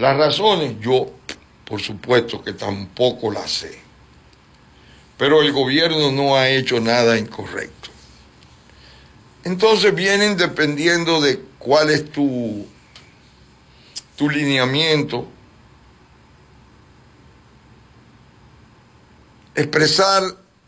Las razones yo, por supuesto que tampoco las sé, pero el gobierno no ha hecho nada incorrecto. Entonces vienen dependiendo de cuál es tu lineamiento, expresar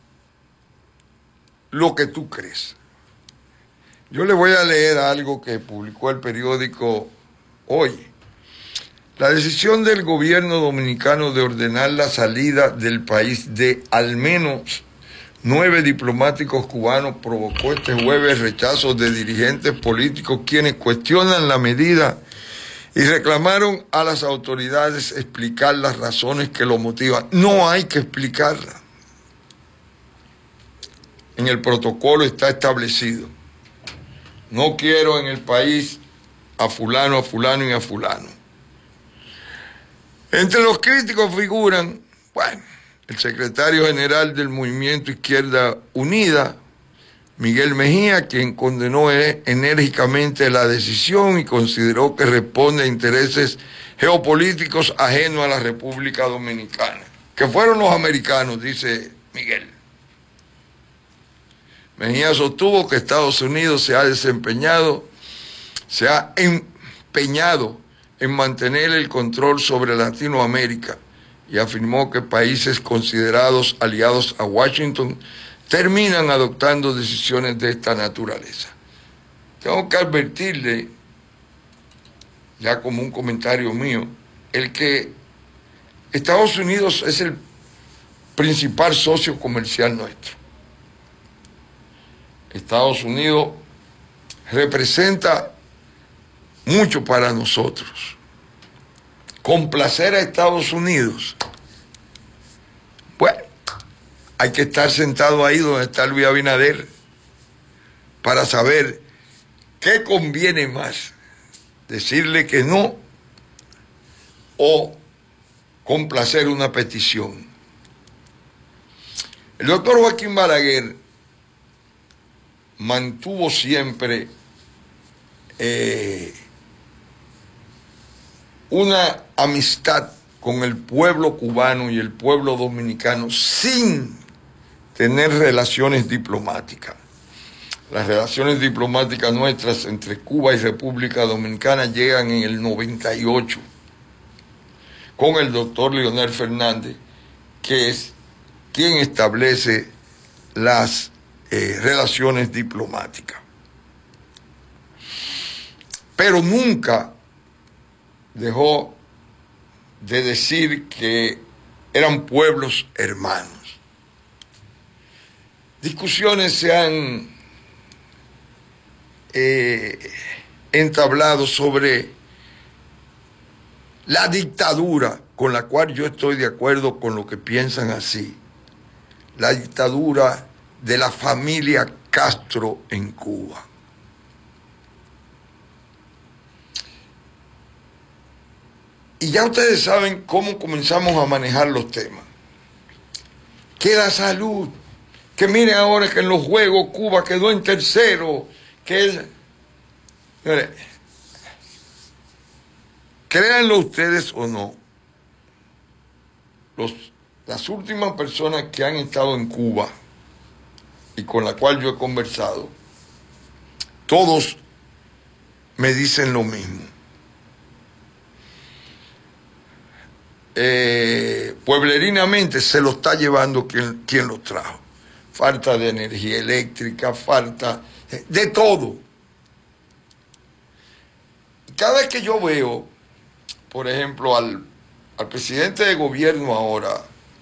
lo que tú crees. Yo le voy a leer algo que publicó el periódico Hoy. La decisión del gobierno dominicano de ordenar la salida del país de al menos 9 diplomáticos cubanos provocó este jueves rechazos de dirigentes políticos quienes cuestionan la medida y reclamaron a las autoridades explicar las razones que lo motivan. No hay que explicarla. En el protocolo está establecido. No quiero en el país a fulano y a fulano. Entre los críticos figuran, el secretario general del Movimiento Izquierda Unida, Miguel Mejía, quien condenó enérgicamente la decisión y consideró que responde a intereses geopolíticos ajenos a la República Dominicana, que fueron los americanos, dice Miguel. Mejía sostuvo que Estados Unidos se ha empeñado en mantener el control sobre Latinoamérica y afirmó que países considerados aliados a Washington terminan adoptando decisiones de esta naturaleza. Tengo que advertirle, ya como un comentario mío, el que Estados Unidos es el principal socio comercial nuestro. Estados Unidos representa mucho para nosotros. Complacer a Estados Unidos, hay que estar sentado ahí donde está Luis Abinader para saber qué conviene más, decirle que no o complacer una petición. El doctor Joaquín Balaguer mantuvo siempre una amistad con el pueblo cubano y el pueblo dominicano sin tener relaciones diplomáticas. Las relaciones diplomáticas nuestras entre Cuba y República Dominicana llegan en el 98 con el doctor Leonel Fernández, que es quien establece las relaciones diplomáticas. Pero nunca dejó de decir que eran pueblos hermanos. Discusiones se han entablado sobre la dictadura, con la cual yo estoy de acuerdo con lo que piensan así. La dictadura de la familia Castro en Cuba. Y ya ustedes saben cómo comenzamos a manejar los temas. Que la salud, que miren ahora que en los Juegos Cuba quedó en tercero, Señores, créanlo ustedes o no, las últimas personas que han estado en Cuba y con la cual yo he conversado, todos me dicen lo mismo. Pueblerinamente se lo está llevando quien lo trajo. Falta de energía eléctrica, falta de todo. Cada vez que yo veo, por ejemplo, al presidente de gobierno ahora,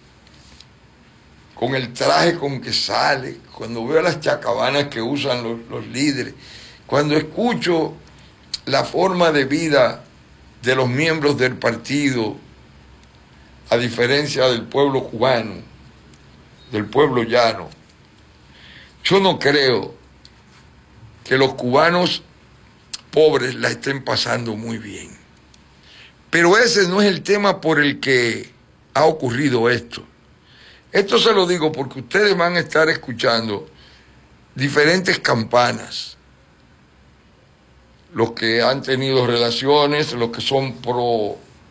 con el traje con que sale, cuando veo las chacabanas que usan los líderes, cuando escucho la forma de vida de los miembros del partido, a diferencia del pueblo cubano, del pueblo llano, yo no creo que los cubanos pobres la estén pasando muy bien. Pero ese no es el tema por el que ha ocurrido esto. Esto se lo digo porque ustedes van a estar escuchando diferentes campanas. Los que han tenido relaciones, los que son pro